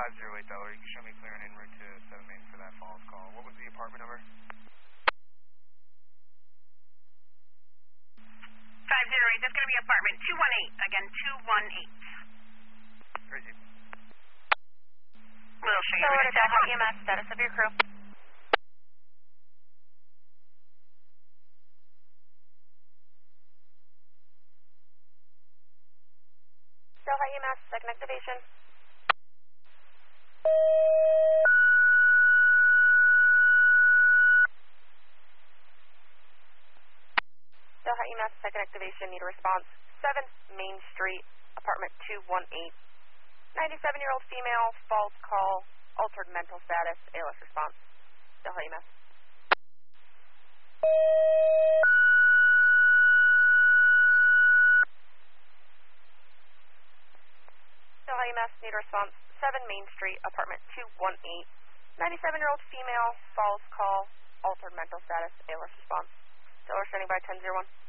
508 Delaware. You can show me clearing en route to 7 Main for that Falls call. What was the apartment number? 508, that's going to be apartment 218. Again, 218. Crazy. We'll show you. Delaware to Delta EMS, status of your crew. Delta EMS, second activation. Delta EMS, second activation, need a response. 7 Main Street, apartment 218. 97-year-old female, false call, altered mental status, ALS response. Delta EMS. Delta EMS, need a response. 7 Main Street, apartment 218. 97-year-old female, false call, altered mental status, ALS response. Delaware standing by 1001.